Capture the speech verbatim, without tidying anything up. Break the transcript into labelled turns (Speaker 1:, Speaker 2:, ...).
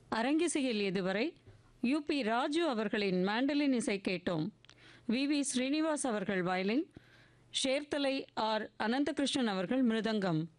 Speaker 1: அரங்கிசையில் இதுவரை U P Raju அவர்களின் mandolin இசை கேட்டோம். வி வி ஸ்ரீனிவாஸ் அவர்கள் வயலின், ஷேர்தலை ஆர் அனந்தகிருஷ்ணன் அவர்கள் மிருதங்கம்.